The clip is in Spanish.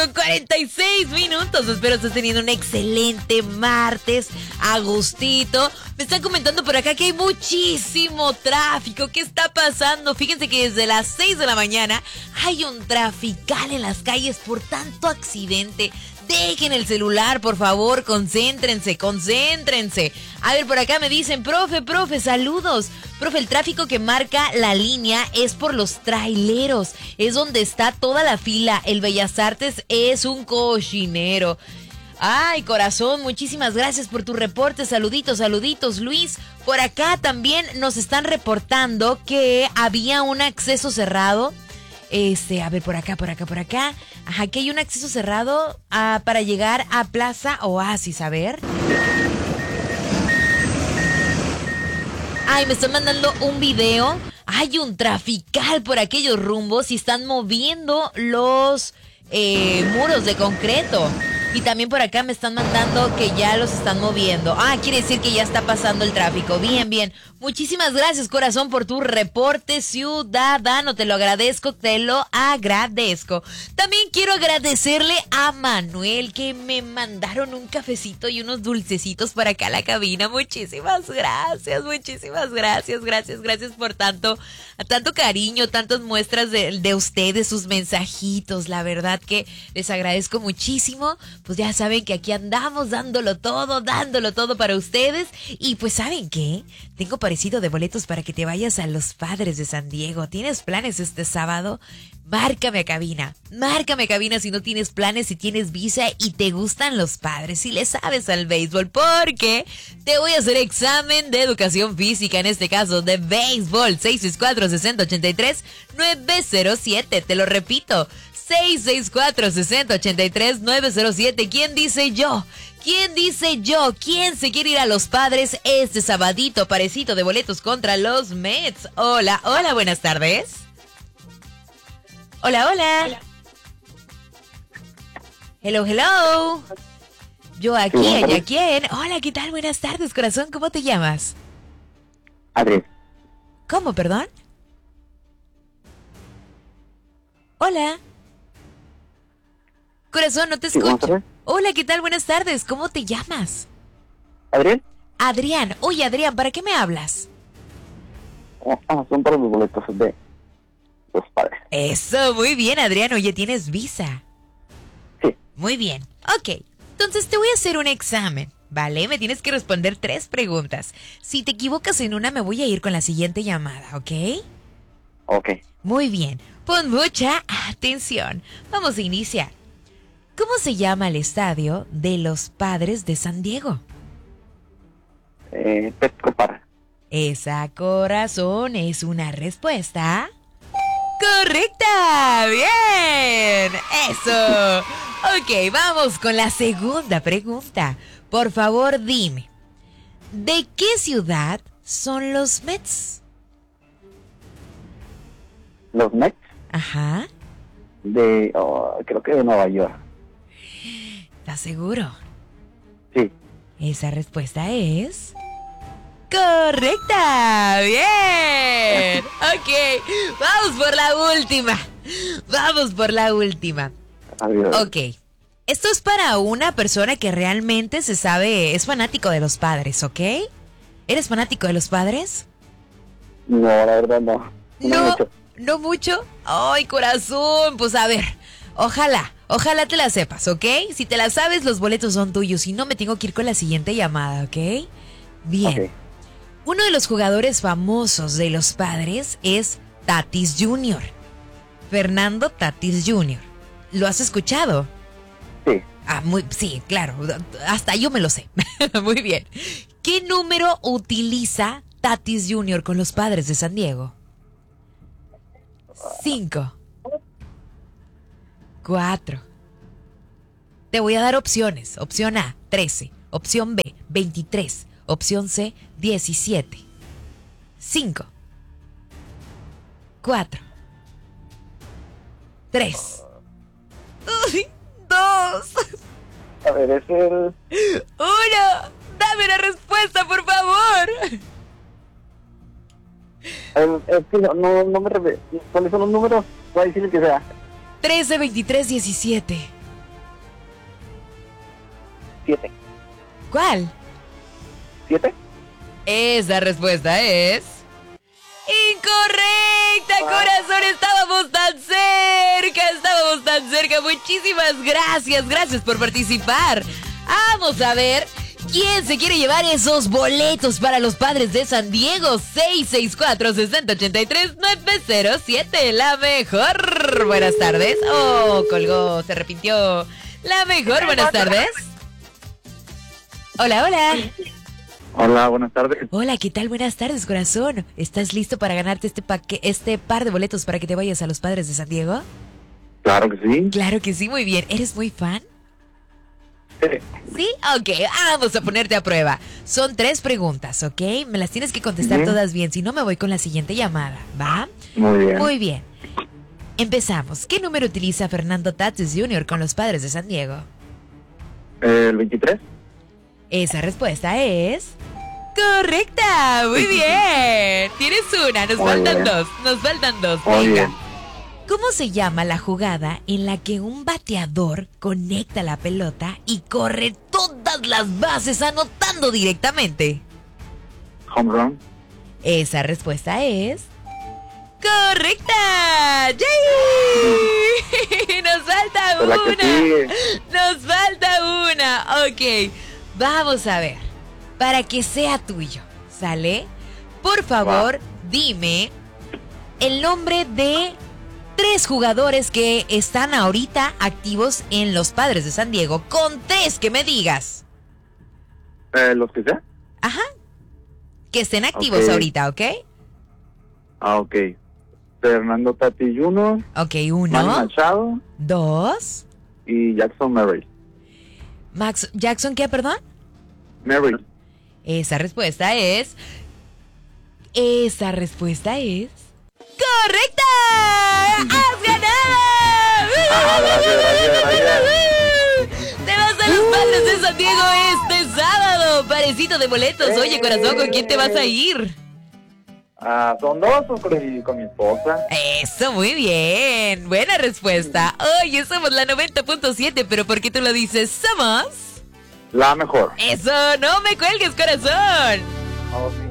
con 46 minutos. Espero estés teniendo un excelente martes, agustito. Me están comentando por acá que hay muchísimo tráfico. ¿Qué está pasando? Fíjense que desde las 6 de la mañana hay un trafical en las calles por tanto accidente. Dejen el celular, por favor, concéntrense. A ver, por acá me dicen, profe, saludos. Profe, el tráfico que marca la línea es por los traileros. Es donde está toda la fila. El Bellas Artes es un cochinero. Ay, corazón, muchísimas gracias por tu reporte. Saluditos, Luis. Por acá también nos están reportando que había un acceso cerrado. A ver, por acá. Ajá, que hay un acceso cerrado para llegar a Plaza Oasis, a ver. Ay, me están mandando un video. Hay un trafical por aquellos rumbos y están moviendo los muros de concreto. Y también por acá me están mandando que ya los están moviendo. Quiere decir que ya está pasando el tráfico. Bien. Muchísimas gracias, corazón, por tu reporte ciudadano. Te lo agradezco. También quiero agradecerle a Manuel que me mandaron un cafecito y unos dulcecitos para acá a la cabina. Muchísimas gracias. Gracias por tanto cariño, tantas muestras de ustedes, sus mensajitos. La verdad que les agradezco muchísimo. Pues ya saben que aquí andamos dándolo todo para ustedes. Y pues ¿saben qué? Tengo parecido de boletos para que te vayas a los Padres de San Diego. ¿Tienes planes este sábado? Márcame a cabina si no tienes planes, si tienes visa y te gustan los Padres, si le sabes al béisbol, porque te voy a hacer examen de educación física, en este caso de béisbol. 664-6083-907, te lo repito, 664-6083-907. ¿Quién dice yo? ¿Quién se quiere ir a los Padres este sabadito? Parecito de boletos contra los Mets. Hola, buenas tardes. Hola. Hello. Yo aquí, ¿ella quién? Hola, ¿qué tal? Buenas tardes, corazón. ¿Cómo te llamas? Adrián. ¿Cómo, perdón? Hola. Corazón, no te escucho. Hola, ¿qué tal? Buenas tardes. ¿Cómo te llamas? Adrián. Oye, Adrián, ¿para qué me hablas? Son para los boletos de los Padres. Eso, muy bien, Adrián. Oye, ¿tienes visa? Sí. Muy bien. Ok, entonces te voy a hacer un examen, ¿vale? Me tienes que responder 3 preguntas. Si te equivocas en una, me voy a ir con la siguiente llamada, ¿ok? Ok. Muy bien. Pon mucha atención. Vamos a iniciar. ¿Cómo se llama el estadio de los Padres de San Diego? Petco Park. Esa, corazón, es una respuesta correcta. Bien. Eso. Ok, vamos con la segunda pregunta. Por favor, dime, ¿de qué ciudad son los Mets? ¿Los Mets? Ajá. Creo que de Nueva York. ¿Estás seguro? Sí. Esa respuesta es correcta. Bien. Ok, vamos por la última. Adiós. Ok, esto es para una persona que realmente se sabe, es fanático de los Padres, ¿ok? ¿Eres fanático de los Padres? No, la verdad no. ¿No mucho? Ay, corazón, pues a ver, ojalá te la sepas, ¿ok? Si te la sabes, los boletos son tuyos. Si no, me tengo que ir con la siguiente llamada, ¿ok? Bien. Okay. Uno de los jugadores famosos de los Padres es Tatis Jr. Fernando Tatis Jr. ¿Lo has escuchado? Sí. Sí, claro. Hasta yo me lo sé. Muy bien. ¿Qué número utiliza Tatis Jr. con los Padres de San Diego? 5. 4. Te voy a dar opciones. Opción A, 13. Opción B, 23. Opción C, 17. 5. 4. 3. 2. A ver, es el... 1. Dame la respuesta, por favor. No me revela. ¿Cuáles son los números? Voy a decir el que sea. 13, 23, 17. 7. ¿Cuál? 7. Esa respuesta es... ¡incorrecta, corazón! Estábamos tan cerca. Muchísimas gracias, gracias por participar. Vamos a ver quién se quiere llevar esos boletos para los Padres de San Diego. 664-6083-907, la mejor. Buenas tardes. Oh, colgó, se arrepintió. La mejor, buenas tardes. Hola, hola. Hola, buenas tardes. Hola, ¿qué tal? Buenas tardes, corazón. ¿Estás listo para ganarte este par de boletos para que te vayas a los Padres de San Diego? Claro que sí. Claro que sí, muy bien. ¿Eres muy fan? Sí. ¿Sí? Ok, vamos a ponerte a prueba. Son 3 preguntas, ¿ok? Me las tienes que contestar todas bien, si no me voy con la siguiente llamada, ¿va? Muy bien. Muy bien. Empezamos. ¿Qué número utiliza Fernando Tatis Jr. con los Padres de San Diego? El 23. Esa respuesta es... ¡correcta! ¡Muy bien! Tienes una, nos Muy faltan bien. dos. Nos faltan dos, Muy venga. bien. ¿Cómo se llama la jugada en la que un bateador conecta la pelota y corre todas las bases anotando directamente? Home run. Esa respuesta es... ¡correcta! ¡Yay! Nos falta Pues la que una. sigue. Nos falta una. Ok, vamos a ver. Para que sea tuyo, ¿sale? Por favor, dime el nombre de 3 jugadores que están ahorita activos en los Padres de San Diego. Con 3 que me digas. Los que sea. Ajá. Que estén activos Ok. ahorita, ¿ok? Ok. Fernando Tatis Jr., Ok, Manny 1, Machado 2. y Jackson Merrill. Max Jackson, ¿qué, perdón? Merrill. Esa respuesta es... ¡correcta! ¡Has ganado! Gracias. Te vas a los Padres de San Diego este sábado. Parecito de boletos. Oye, corazón, ¿con quién te vas a ir? Son 2 con mi esposa. Eso, muy bien. Buena respuesta. Oye, somos la 90.7, pero ¿por qué tú lo dices? Somos... La mejor. Eso, no me cuelgues, corazón. Ok.